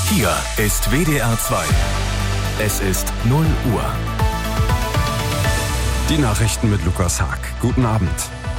Hier ist WDR 2. Es ist 0 Uhr. Die Nachrichten mit Lukas Haag. Guten Abend.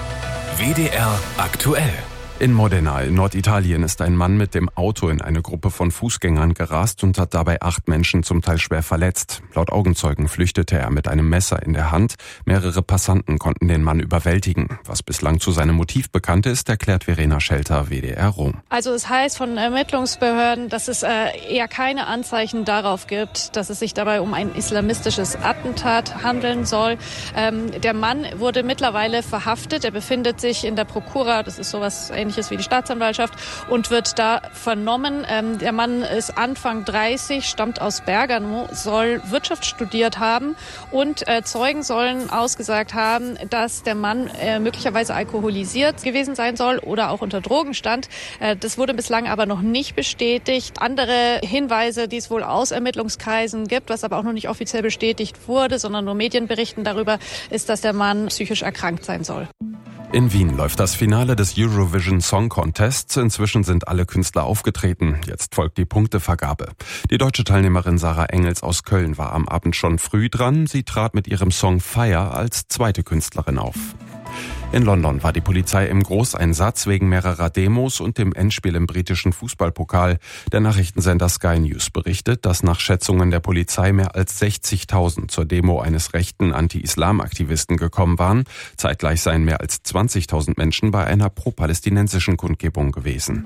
WDR aktuell. In Modena in Norditalien ist ein Mann mit dem Auto in eine Gruppe von Fußgängern gerast und hat dabei 8 Menschen zum Teil schwer verletzt. Laut Augenzeugen flüchtete er mit einem Messer in der Hand. Mehrere Passanten konnten den Mann überwältigen. Was bislang zu seinem Motiv bekannt ist, erklärt Verena Schelter, WDR Rom. Also es heißt von Ermittlungsbehörden, dass es eher keine Anzeichen darauf gibt, dass es sich dabei um ein islamistisches Attentat handeln soll. Der Mann wurde mittlerweile verhaftet. Er befindet sich in der Procura, das ist sowas Ähnliches wie die Staatsanwaltschaft, und wird da vernommen. Der Mann ist Anfang 30, stammt aus Bergamo, soll Wirtschaft studiert haben und Zeugen sollen ausgesagt haben, dass der Mann möglicherweise alkoholisiert gewesen sein soll oder auch unter Drogen stand. Das wurde bislang aber noch nicht bestätigt. Andere Hinweise, die es wohl aus Ermittlungskreisen gibt, was aber auch noch nicht offiziell bestätigt wurde, sondern nur Medien berichten darüber, ist, dass der Mann psychisch erkrankt sein soll. In Wien läuft das Finale des Eurovision Song Contests. Inzwischen sind alle Künstler aufgetreten. Jetzt folgt die Punktevergabe. Die deutsche Teilnehmerin Sarah Engels aus Köln war am Abend schon früh dran. Sie trat mit ihrem Song Fire als zweite Künstlerin auf. In London war die Polizei im Großeinsatz wegen mehrerer Demos und dem Endspiel im britischen Fußballpokal. Der Nachrichtensender Sky News berichtet, dass nach Schätzungen der Polizei mehr als 60.000 zur Demo eines rechten Anti-Islam-Aktivisten gekommen waren. Zeitgleich seien mehr als 20.000 Menschen bei einer pro-palästinensischen Kundgebung gewesen.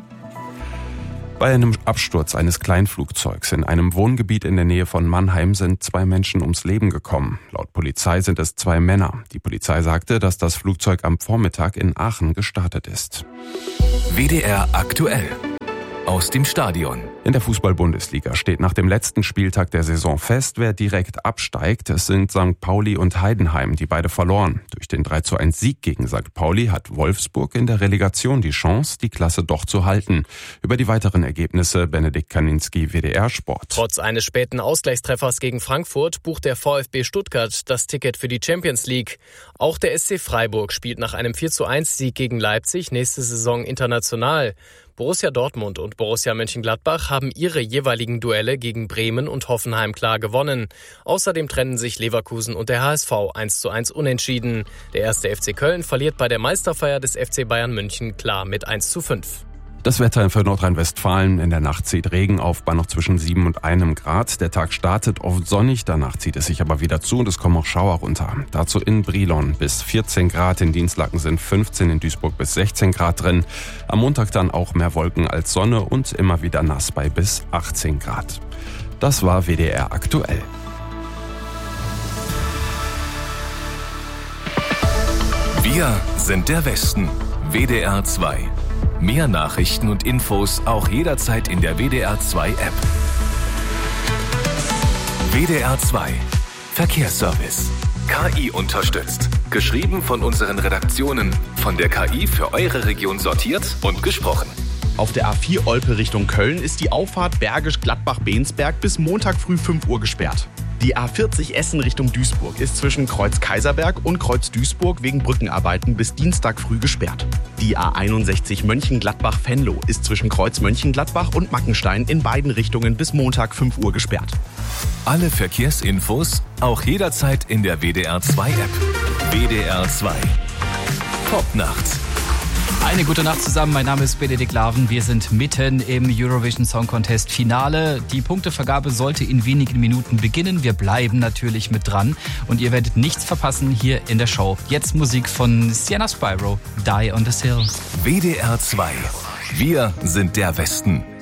Bei einem Absturz eines Kleinflugzeugs in einem Wohngebiet in der Nähe von Mannheim sind 2 Menschen ums Leben gekommen. Laut Polizei sind es 2 Männer. Die Polizei sagte, dass das Flugzeug am Vormittag in Aachen gestartet ist. WDR aktuell. Aus dem Stadion. In der Fußball-Bundesliga steht nach dem letzten Spieltag der Saison fest, wer direkt absteigt. Es sind St. Pauli und Heidenheim, die beide verloren. Durch den 3:1 Sieg gegen St. Pauli hat Wolfsburg in der Relegation die Chance, die Klasse doch zu halten. Über die weiteren Ergebnisse Benedikt Kaninski, WDR Sport. Trotz eines späten Ausgleichstreffers gegen Frankfurt bucht der VfB Stuttgart das Ticket für die Champions League. Auch der SC Freiburg spielt nach einem 4:1 Sieg gegen Leipzig nächste Saison international. Borussia Dortmund und Borussia Mönchengladbach haben ihre jeweiligen Duelle gegen Bremen und Hoffenheim klar gewonnen. Außerdem trennen sich Leverkusen und der HSV 1:1 unentschieden. Der 1. FC Köln verliert bei der Meisterfeier des FC Bayern München klar mit 1:5. Das Wetter für Nordrhein-Westfalen. In der Nacht zieht Regen auf bei noch zwischen 7 und 1 Grad. Der Tag startet oft sonnig, danach zieht es sich aber wieder zu und es kommen auch Schauer runter. Dazu in Brilon bis 14 Grad, in Dinslaken sind 15, in Duisburg bis 16 Grad drin. Am Montag dann auch mehr Wolken als Sonne und immer wieder nass bei bis 18 Grad. Das war WDR aktuell. Wir sind der Westen. WDR 2. Mehr Nachrichten und Infos auch jederzeit in der WDR 2 App. WDR 2 Verkehrsservice. KI unterstützt. Geschrieben von unseren Redaktionen. Von der KI für eure Region sortiert und gesprochen. Auf der A4 Olpe Richtung Köln ist die Auffahrt Bergisch-Gladbach-Bensberg bis Montag früh 5 Uhr gesperrt. Die A40 Essen Richtung Duisburg ist zwischen Kreuz Kaiserberg und Kreuz Duisburg wegen Brückenarbeiten bis Dienstag früh gesperrt. Die A61 Mönchengladbach-Venlo ist zwischen Kreuz Mönchengladbach und Mackenstein in beiden Richtungen bis Montag 5 Uhr gesperrt. Alle Verkehrsinfos auch jederzeit in der WDR 2 App. WDR 2 Popnacht. Eine gute Nacht zusammen, mein Name ist Benedikt Laven. Wir sind mitten im Eurovision Song Contest Finale. Die Punktevergabe sollte in wenigen Minuten beginnen. Wir bleiben natürlich mit dran und ihr werdet nichts verpassen hier in der Show. Jetzt Musik von Sienna Spyro, Die on the Hill. WDR 2. Wir sind der Westen.